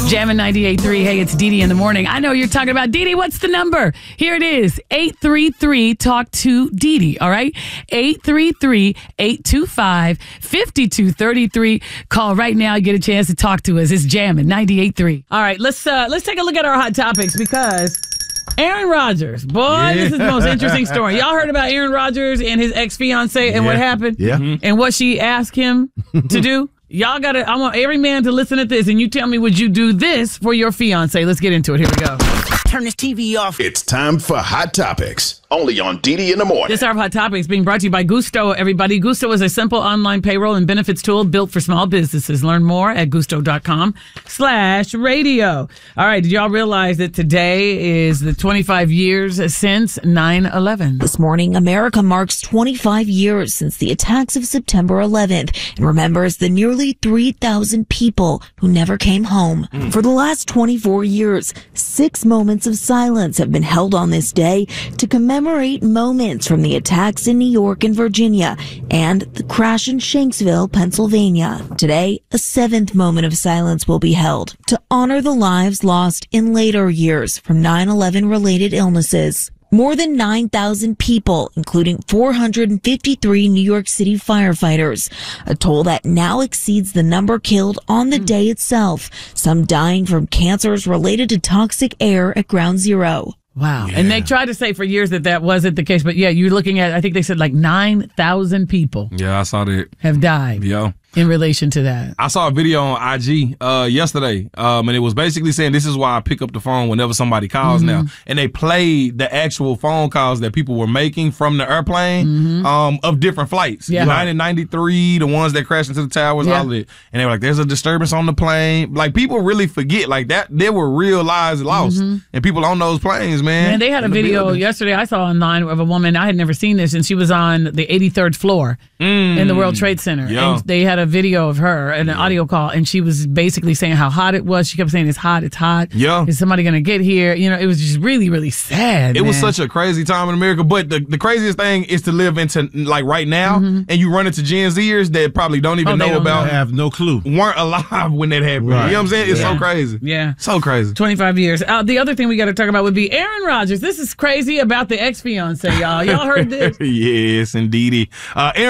Jammin' 98.3. Hey, it's Dee Dee in the morning. I know you're talking about Dee Dee. What's the number? Here it is. 833-TALK-TO-DEE DEE. All right? 833-825-5233. Call right now. Get a chance to talk to us. It's Jammin' 98.3. All right, let's take a look at our hot topics because Aaron Rodgers, this is the most interesting story. Y'all heard about Aaron Rodgers and his ex-fiancée and what happened? Yeah. And what she asked him to do? Y'all got to, I want every man to listen to this and you tell me, would you do this for your fiancé? Let's get into it. Here we go. Turn this TV off. It's time for Hot Topics, only on Dee Dee in the morning. This hour of Hot Topics being brought to you by Gusto, everybody. Gusto is a simple online payroll and benefits tool built for small businesses. Learn more at gusto.com/radio. All right, did y'all realize that today is the 25 years since 9/11? This morning, America marks 25 years since the attacks of September 11th and remembers the nearly 3,000 people who never came home. For the last 24 years, 6 moments of silence have been held on this day to commemorate moments from the attacks in New York and Virginia and the crash in Shanksville, Pennsylvania. Today, a 7th moment of silence will be held to honor the lives lost in later years from 9/11 related illnesses. More than 9,000 people, including 453 New York City firefighters, a toll that now exceeds the number killed on the day itself, some dying from cancers related to toxic air at Ground Zero. Wow. Yeah. And they tried to say for years that wasn't the case. But yeah, you're looking at, I think they said like 9,000 people. Yeah, I saw that. Have died. Yeah. In relation to that. I saw a video on IG yesterday, and it was basically saying this is why I pick up the phone whenever somebody calls now. And they played the actual phone calls that people were making from the airplane of different flights. Yeah. United 93, the ones that crashed into the towers, all of it. And they were like, there's a disturbance on the plane. Like, people really forget, like, that there were real lives lost. And people on those planes, man. And they had a video yesterday I saw online of a woman, I had never seen this, and she was on the 83rd floor in the World Trade Center. Yeah. And they had a video of her and an audio call, and she was basically saying how hot it was. She kept saying, it's hot. Yeah. Is somebody going to get here? You know, it was just really, really sad. It was such a crazy time in America. But the craziest thing is to live into, like, right now, and you run into Gen Zers that probably don't even know about. Have no clue. Weren't alive when that happened. Right. You know what I'm saying? It's so crazy. Yeah. So crazy. 25 years. The other thing we got to talk about would be Aaron Rodgers. This is crazy about the ex-fiancé, y'all. Y'all heard this? Yes, indeedy. Aaron